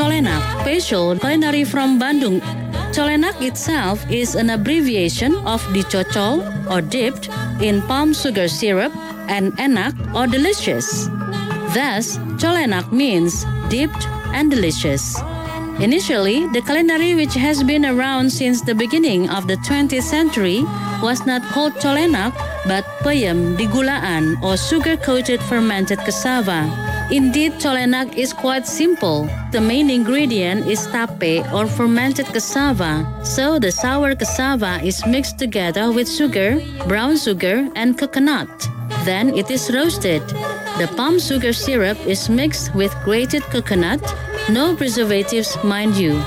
Colenak, special culinary from Bandung. Colenak itself is an abbreviation of dicocol or dipped in palm sugar syrup and enak or delicious. Thus, Colenak means dipped and delicious. Initially, the culinary which has been around since the beginning of the 20th century was not called Colenak but peyem digulaan or sugar-coated fermented cassava. Indeed, Colenak is quite simple. The main ingredient is tape or fermented cassava. So the sour cassava is mixed together with sugar, brown sugar, and coconut. Then it is roasted. The palm sugar syrup is mixed with grated coconut. No preservatives, mind you.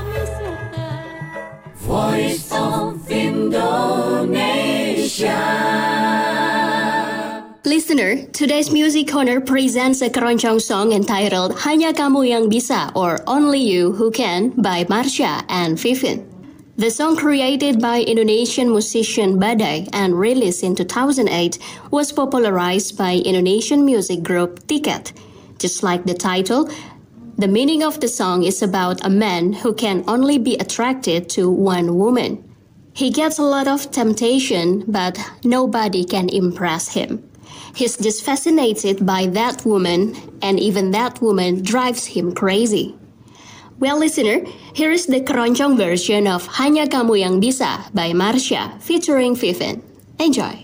Voice of Indonesia. Listener, today's Music Corner presents a keroncong song entitled Hanya Kamu Yang Bisa or Only You Who Can by Marsha and Vivin. The song, created by Indonesian musician Badai and released in 2008, was popularized by Indonesian music group Tiket. Just like the title, the meaning of the song is about a man who can only be attracted to one woman. He gets a lot of temptation, but nobody can impress him. He's just fascinated by that woman, and even that woman drives him crazy. Well, listener, here is the keroncong version of Hanya Kamu Yang Bisa by Marsha featuring Vivin. Enjoy!